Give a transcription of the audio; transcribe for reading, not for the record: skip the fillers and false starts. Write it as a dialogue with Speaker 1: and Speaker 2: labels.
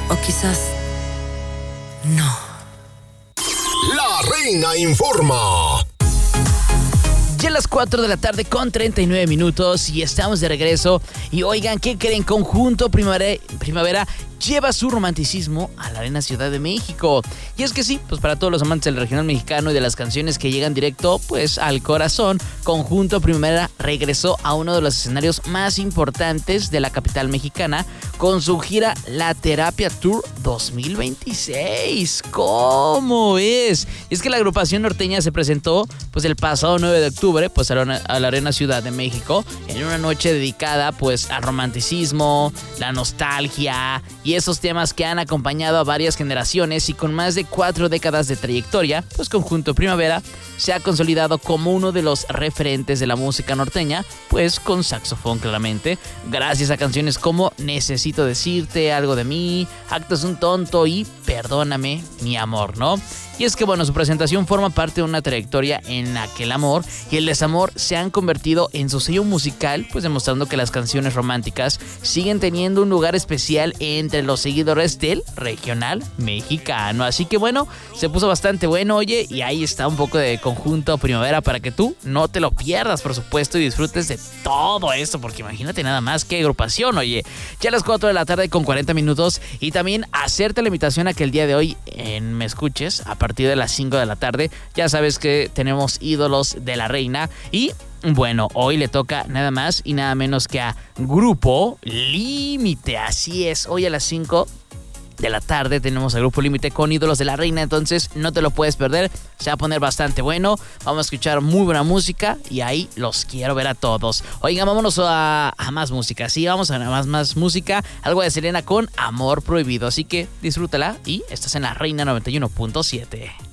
Speaker 1: O quizás no.
Speaker 2: La Reina informa.
Speaker 3: Ya a las 4 de la tarde con 39 minutos y estamos de regreso. Y oigan, ¿qué creen? Conjunto Primavera lleva su romanticismo a la Arena Ciudad de México. Y es que sí, pues para todos los amantes del regional mexicano y de las canciones que llegan directo pues al corazón, Conjunto Primavera regresó a uno de los escenarios más importantes de la capital mexicana con su gira La Terapia Tour 2026. ¿Cómo es? Y es que la agrupación norteña se presentó pues el pasado 9 de octubre pues a la Arena Ciudad de México en una noche dedicada pues al romanticismo, la nostalgia y esos temas que han acompañado a varias generaciones, y con más de 4 décadas de trayectoria, pues Conjunto Primavera se ha consolidado como uno de los referentes de la música norteña, pues con saxofón claramente, gracias a canciones como Necesito Decirte, Algo de Mí, Acto es un Tonto y Perdóname, mi amor, ¿no? Y es que bueno, su presentación forma parte de una trayectoria en la que el amor y el desamor se han convertido en su sello musical, pues demostrando que las canciones románticas siguen teniendo un lugar especial entre los seguidores del regional mexicano. Así que bueno, se puso bastante bueno, oye, y ahí está un poco de Conjunto Primavera para que tú no te lo pierdas, por supuesto, y disfrutes de todo esto, porque imagínate nada más qué agrupación, oye. Ya a las 4 de la tarde con 40 minutos, y también hacerte la invitación a que el día de hoy me escuches a partir de las 5 de la tarde. Ya sabes que tenemos ídolos de la reina y bueno, hoy le toca nada más y nada menos que a Grupo Límite. Así es, hoy a las 5 de la tarde tenemos al Grupo Límite con ídolos de la reina, entonces no te lo puedes perder, se va a poner bastante bueno, vamos a escuchar muy buena música y ahí los quiero ver a todos. Oigan, vámonos a más música, sí, vamos a más música, algo de Selena con Amor Prohibido, así que disfrútala y estás en la Reina 91.7.